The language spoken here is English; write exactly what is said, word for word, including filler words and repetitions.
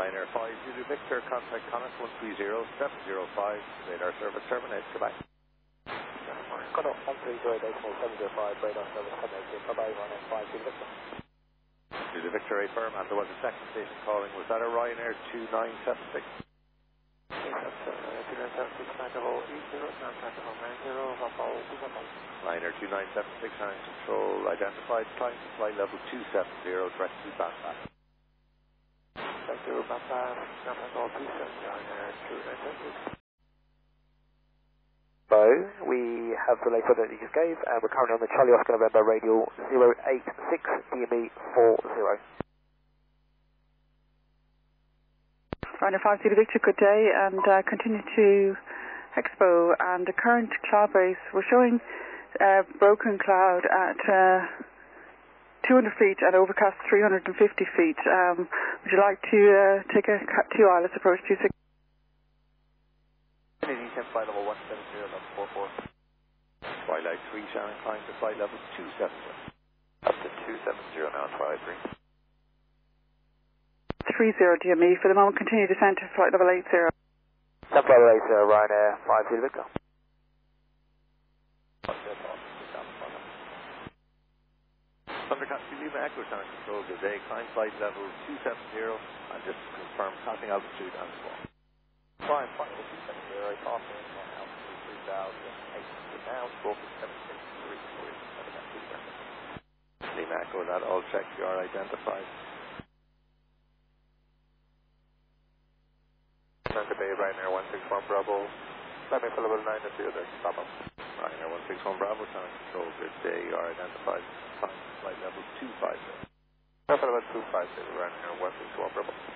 Ryanair five Zulu Victor, contact Connacht one three zero seven zero five, radar service terminated, goodbye. Connacht one three zero seven zero five, radar service terminated, bye-bye, Ryanair five Zulu Victor. Zulu Victor, A firm, and there was a second station calling, was that a Ryanair two nine seven six? Ryanair two nine seven six, hand control identified, climb to flight level two seven zero, direct to Bandar. Thank you, Bandar, Namagol two seven zero, Ryanair two nine seven six. So, we have the late order that you just gave, and we're currently on the Charlie Oscar November radial zero eight six D M E four zero. Ryanair five Zulu Victor, good day, and uh, continue to Expo, and the current cloud base, we're showing uh, broken cloud at uh, two hundred feet and overcast three hundred fifty feet. Um, would you like to uh, take a two islet approach to six? Flight level one seven zero, level four four. Twilight three, Shannon, climb to flight level two seven zero. Up to two seven zero now, Twilight three. three zero D M E, for the moment continue descent to flight level eight zero. Flight level eight zero, Ryanair five Zulu Victor. Thundercat Lima Echo, Shannon, control, good day, climb flight level two seven zero, and just confirm passing altitude and squall. Climb flight level two seven zero, passing on altitude three thousand eight hundred now, squawk seven six three three, Thundercat two seven zero. Lima Echo, that all check, you are identified. Santa Bay, Ryanair one six one Bravo. Let me for level nine at the other. Stop up. Ryanair one six one Bravo, Shannon control, good day, you are identified. Climb flight level two five zero. Level two five zero, Ryanair one six one Bravo.